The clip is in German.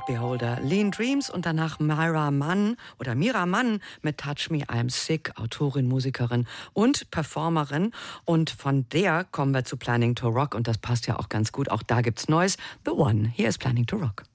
Beholder, Lean Dreams und danach Mira Mann mit Touch Me, I'm Sick, Autorin, Musikerin und Performerin. Und von der kommen wir zu Planning to Rock und das passt ja auch ganz gut. Auch da gibt's Neues. The One, hier ist Planning to Rock.